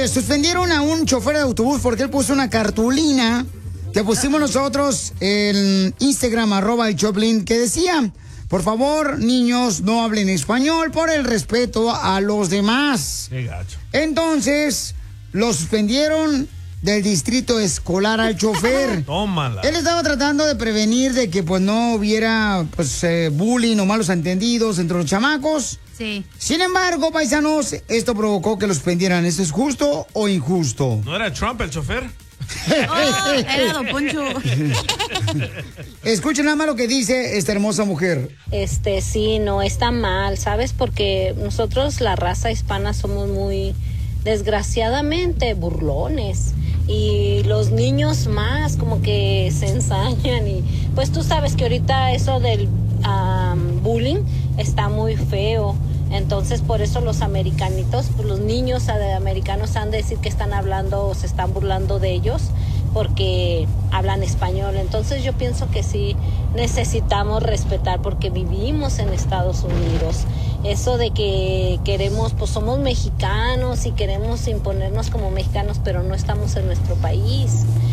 suspendieron a un chofer de autobús porque él puso una cartulina que pusimos nosotros en Instagram, @el_Choplin, que decía: por favor, niños, no hablen español por el respeto a los demás. Qué gacho. Entonces, lo suspendieron del distrito escolar al chofer. Tómala. Él estaba tratando de prevenir de que pues no hubiera bullying o malos entendidos entre los chamacos. Sí. Sin embargo, paisanos, esto provocó que lo suspendieran. ¿Esto es justo o injusto? ¿No era Trump el chofer? Era Don Poncho. Escuchen nada más lo que dice esta hermosa mujer. Sí, no está mal, ¿sabes? Porque nosotros, la raza hispana, somos muy, desgraciadamente, burlones. Y los niños más como que se ensañan. Y pues tú sabes que ahorita eso del bullying está muy feo. Entonces, por eso los americanitos, pues los niños americanos han de decir que están hablando o se están burlando de ellos porque hablan español. Entonces, yo pienso que sí necesitamos respetar porque vivimos en Estados Unidos. Eso de que queremos, pues somos mexicanos y queremos imponernos como mexicanos, pero no estamos en nuestro país.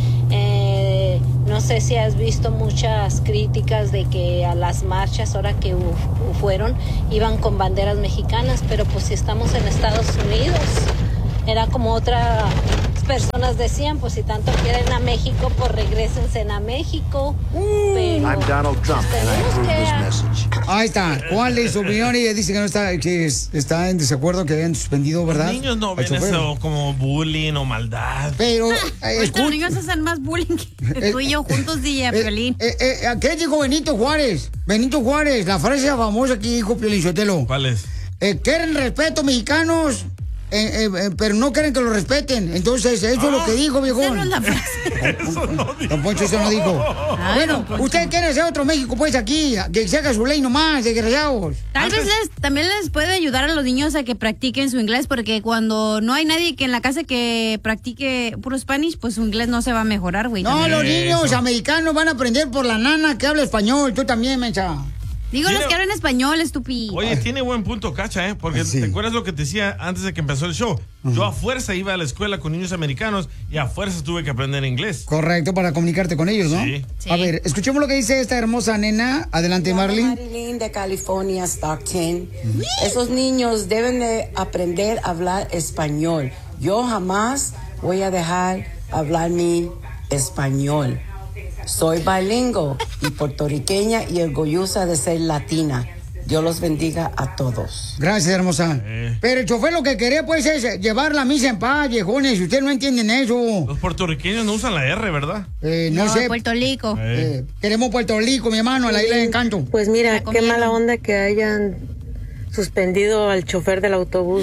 No sé si has visto muchas críticas de que a las marchas, ahora que fueron, iban con banderas mexicanas, pero pues si estamos en Estados Unidos, era como otras personas decían, pues si tanto quieren a México, pues regrésense a México. Pero I'm Donald Trump and I approve this message. Ahí está. ¿Cuál es su opinión? Ella dice que no está, está en desacuerdo que hayan suspendido, ¿verdad? Los niños no ven eso como bullying o maldad. Pero los niños hacen más bullying que tú y yo juntos, DJ Piolín. ¿Qué dijo Benito Juárez? Benito Juárez, la frase famosa que dijo Piolín Sotelo. ¿Cuál es? Quieren respeto mexicanos, pero no quieren que lo respeten. Entonces, eso es lo que dijo, viejón. Esa no es la frase. Don Poncho, eso no dijo. Bueno, Poncho. ustedes quieren hacer otro México, pues, aquí, que se haga su ley nomás, desgraciados. Tal vez también les puede ayudar a los niños a que practiquen su inglés, porque cuando no hay nadie que en la casa que practique puro Spanish, pues su inglés no se va a mejorar, güey. No, también. los niños americanos van a aprender por la nana que habla español. Tú también, mensa. Digo los que hablan español, estúpido. Oye, tiene buen punto, Cacha, porque ¿te acuerdas lo que te decía antes de que empezó el show? Yo a fuerza iba a la escuela con niños americanos y a fuerza tuve que aprender inglés. Correcto, para comunicarte con ellos, ¿no? Sí. A ver, escuchemos lo que dice esta hermosa nena. Adelante, Marlene. Marilyn de California, Stockton. Esos niños deben de aprender a hablar español. Yo jamás voy a dejar hablar mi español. Soy bilingüe y puertorriqueña y orgullosa de ser latina. Dios los bendiga a todos. Gracias, hermosa. Pero el chofer lo que quería, pues, es llevar la misa en paz, viejones. Si ustedes no entienden eso. Los puertorriqueños no usan la R, ¿verdad? No sé. Puerto Rico. Queremos Puerto Rico, mi hermano, a la isla de Encanto. Pues mira, qué mala onda que hayan suspendido al chofer del autobús.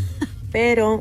Pero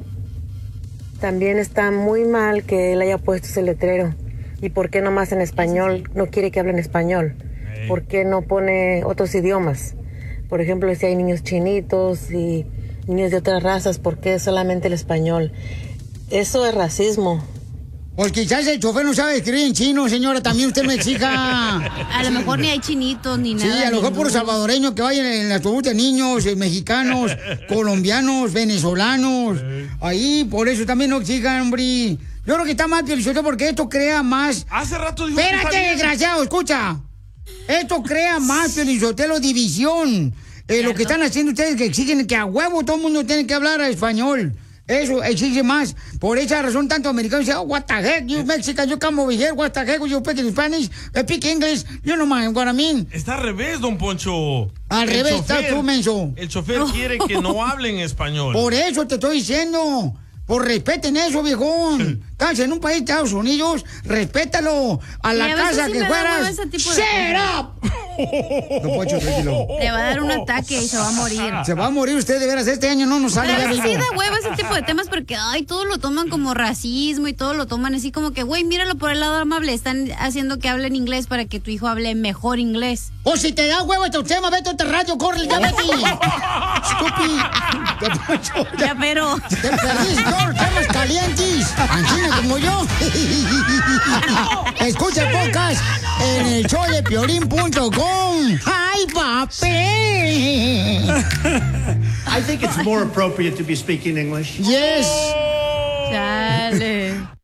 también está muy mal que él haya puesto ese letrero. ¿Y por qué nomás en español? No quiere que hablen español. ¿Por qué no pone otros idiomas? Por ejemplo, si hay niños chinitos y niños de otras razas, ¿por qué solamente el español? Eso es racismo. Pues quizás el chofer no sabe escribir en chino, señora. También usted me exija. A lo mejor ni hay chinitos ni nada. Sí, a lo mejor puro salvadoreño que vayan en el autobús de niños, mexicanos, colombianos, venezolanos. Ahí, por eso también no exijan, hombre. Yo creo que está mal, Piolichotelo, porque esto crea más... Hace rato dijo... Espérate, desgraciado, escucha. Esto crea más, Piolichotelo, división. Lo que están haciendo ustedes que exigen que a huevo todo el mundo tiene que hablar español. Eso exige más. Por esa razón, tanto americanos dicen, oh, what the heck, you Mexican, you come over here, what the heck, you speak Spanish, I speak English, you know what I mean. Está al revés, don Poncho. Al revés, está tú, menso. El chofer quiere que no hablen español. Por eso te estoy diciendo. Por respeten eso, viejón. Estás en un país de Estados Unidos, respétalo. A la casa que fueras. ¡Shut up! No, Poncho, tranquilo. Le va a dar un ataque y se va a morir. Se va a morir usted, de veras. Este año no nos sale. Pero sí da hueva ese tipo de temas porque, todos lo toman como racismo y todos lo toman así como que, güey, míralo por el lado amable. Están haciendo que hablen inglés para que tu hijo hable mejor inglés. O si te da huevo este tema, vete a este radio, corre, ya vete. Estúpido. Ya, pero. Te perdís todos temas calientes. Anchina como yo. Escucha el podcast en el show de Piolín.com. ¡Ay, papi! I think it's more appropriate to be speaking English. Yes. Chale.